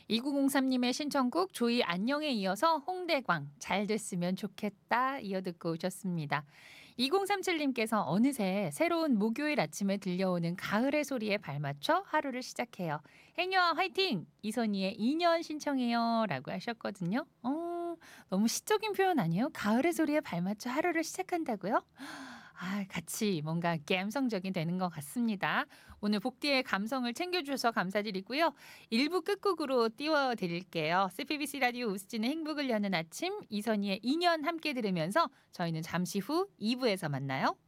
2903님의 신청곡 조이 안녕에 이어서 홍대광 잘 됐으면 좋겠다 이어듣고 오셨습니다. 2037님께서 어느새 새로운 목요일 아침에 들려오는 가을의 소리에 발맞춰 하루를 시작해요. 해녀와 화이팅! 이선희의 2년 신청해요 라고 하셨거든요. 너무 시적인 표현 아니에요? 가을의 소리에 발맞춰 하루를 시작한다고요? 같이 뭔가 감성적이 되는 것 같습니다. 오늘 복디의 감성을 챙겨주셔서 감사드리고요. 1부 끝곡으로 띄워드릴게요. CPBC 라디오 우스진의 행복을 여는 아침 이선희의 2년 함께 들으면서 저희는 잠시 후 2부에서 만나요.